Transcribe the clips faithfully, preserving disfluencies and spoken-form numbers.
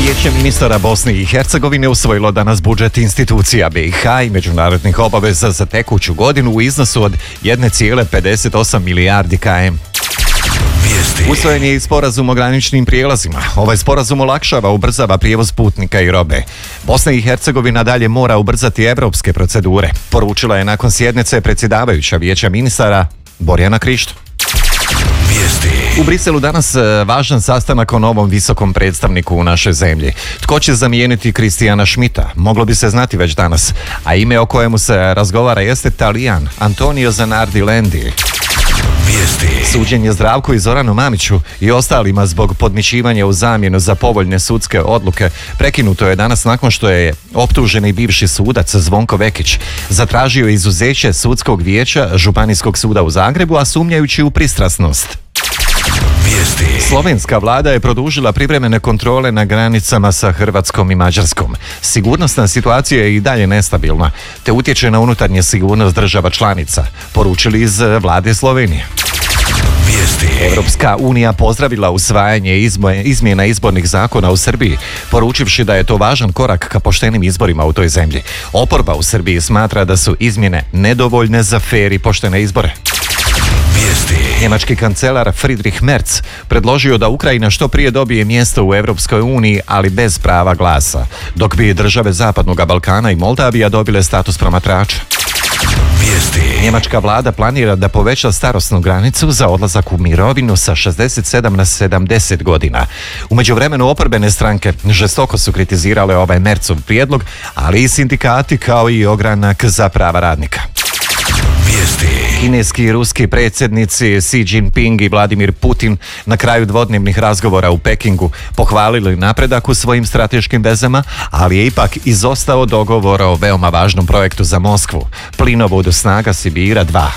Vijeće ministara Bosne i Hercegovine usvojilo danas budžet institucija B i H i međunarodnih obaveza za tekuću godinu u iznosu od jedne zarez pedeset osam milijardi km. Usvojen je i sporazum o graničnim prijelazima. Ovaj sporazum olakšava, ubrzava prijevoz putnika i robe. Bosna i Hercegovina dalje mora ubrzati evropske procedure, poručila je nakon sjednice predsjedavajuća Vijeća ministara Borjana Krišto. U Briselu danas važan sastanak o novom visokom predstavniku u našoj zemlji. Tko će zamijeniti Kristijana Schmidta? Moglo bi se znati već danas, a ime o kojemu se razgovara jeste Talijan Antonio Zanardi Lendi. Suđenje Zdravku i Zoranu Mamiću i ostalima zbog podmićivanja u zamjenu za povoljne sudske odluke prekinuto je danas nakon što je optuženi bivši sudac Zvonko Vekić zatražio izuzeće sudskog vijeća Županijskog suda u Zagrebu, a sumnjajući u pristrasnost. Slovenska vlada je produžila privremene kontrole na granicama sa Hrvatskom i Mađarskom. Sigurnosna situacija je i dalje nestabilna, te utječe na unutarnje sigurnost država članica, poručili iz vlade Slovenije. Europska unija pozdravila usvajanje izmjena izbornih zakona u Srbiji, poručivši da je to važan korak ka poštenim izborima u toj zemlji. Oporba u Srbiji smatra da su izmjene nedovoljne za fer i poštene izbore. Njemački kancelar Friedrich Merz predložio da Ukrajina što prije dobije mjesto u Europskoj uniji, ali bez prava glasa, dok bi države Zapadnog Balkana i Moldavija dobile status promatrača. Njemačka vlada planira da poveća starosnu granicu za odlazak u mirovinu sa šezdeset sedam na sedamdeset godina. U međuvremenu oporbene stranke žestoko su kritizirale ovaj Merzov prijedlog, ali i sindikati kao i ogranak za prava radnika. Kineski i ruski predsjednici Xi Jinping i Vladimir Putin na kraju dvodnevnih razgovora u Pekingu pohvalili napredak u svojim strateškim vezama, ali je ipak izostao dogovor o veoma važnom projektu za Moskvu, plinovodu Snaga Sibira dva.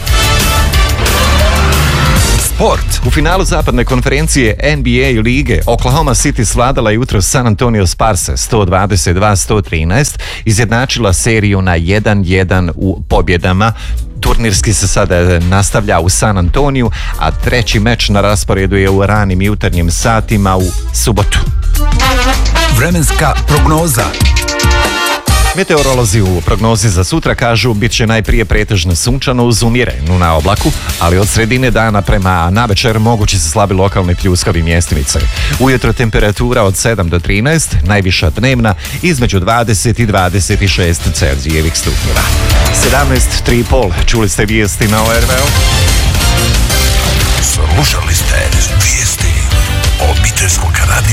Sport. U finalu zapadne konferencije N B A lige Oklahoma City svladala jutro San Antonio Sparse sto dvadeset dva sto trinaest, izjednačila seriju na jedan jedan u pobjedama. Turnirski se sada nastavlja u San Antoniju, a treći meč na rasporedu je u ranim jutarnjim satima u subotu. Vremenska prognoza. Meteorolozi u prognozi za sutra kažu bit će najprije pretežno sunčano uz umjerenu na oblaku, ali od sredine dana prema navečer mogući se slabi lokalni pljuskavi mjestimice. Ujutro temperatura od sedam do trinaest, najviša dnevna između dvadeset i dvadeset šest Celzijevih stupnjeva. sedamnaest tri i pol, čuli ste vijesti na O R V U. Slušali ste vijesti obiteljskog radija.